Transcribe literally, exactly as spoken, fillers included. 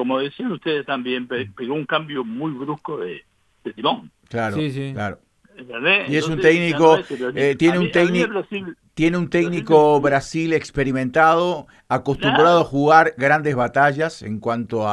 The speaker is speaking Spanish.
como decían ustedes también, pe- pegó un cambio muy brusco de, de timón. Claro, Sí, sí. claro. ¿Entendés? Y es un Entonces ya no técnico, es el Brasil. eh, A tiene mí, un a mí el técnico, Brasil, tiene un Brasil me técnico inspira. Brasil experimentado, acostumbrado a Claro. jugar grandes batallas en cuanto a